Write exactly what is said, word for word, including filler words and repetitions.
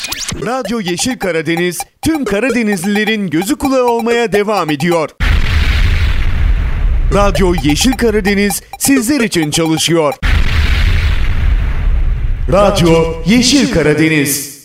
Radyo Yeşil Karadeniz tüm Karadenizlilerin gözü kulağı olmaya devam ediyor. Radyo Yeşil Karadeniz sizler için çalışıyor. Radyo Yeşil Karadeniz.